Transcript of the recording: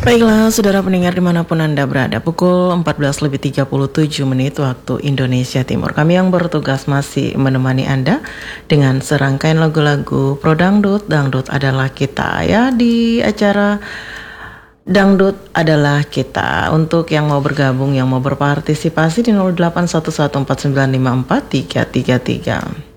Baiklah, saudara pendengar dimanapun Anda berada, pukul 14:37 waktu Indonesia Timur. Kami yang bertugas masih menemani Anda dengan serangkaian lagu-lagu Pro Dangdut, Dangdut adalah kita ya di acara Dangdut adalah kita. Untuk yang mau bergabung, yang mau berpartisipasi di 081149543333.